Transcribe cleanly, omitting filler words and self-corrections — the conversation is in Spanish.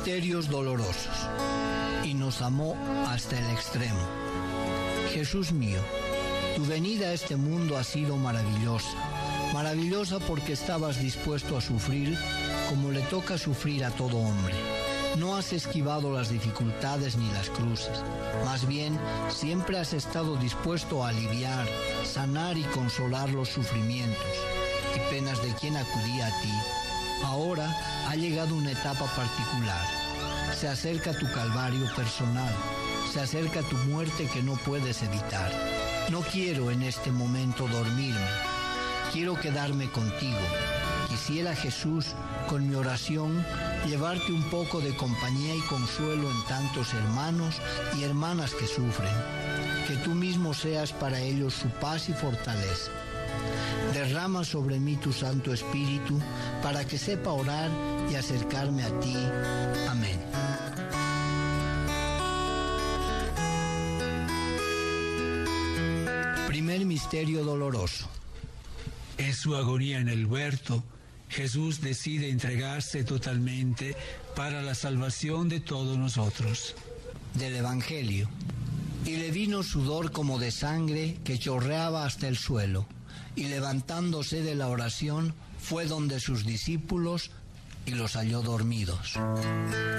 Misterios dolorosos. Y nos amó hasta el extremo. Jesús mío, tu venida a este mundo ha sido maravillosa. Maravillosa porque estabas dispuesto a sufrir como le toca sufrir a todo hombre. No has esquivado las dificultades ni las cruces. Más bien, siempre has estado dispuesto a aliviar, sanar y consolar los sufrimientos y penas de quien acudía a ti. Ahora ha llegado una etapa particular. Se acerca tu calvario personal. Se acerca tu muerte que no puedes evitar. No quiero en este momento dormirme. Quiero quedarme contigo. Quisiera, Jesús, con mi oración, llevarte un poco de compañía y consuelo en tantos hermanos y hermanas que sufren. Que tú mismo seas para ellos su paz y fortaleza. Derrama sobre mí tu Santo Espíritu para que sepa orar y acercarme a ti. Amén. Primer misterio doloroso. En su agonía en el huerto, Jesús decide entregarse totalmente para la salvación de todos nosotros. Del Evangelio. Y le vino sudor como de sangre que chorreaba hasta el suelo, y levantándose de la oración, fue donde sus discípulos y los halló dormidos.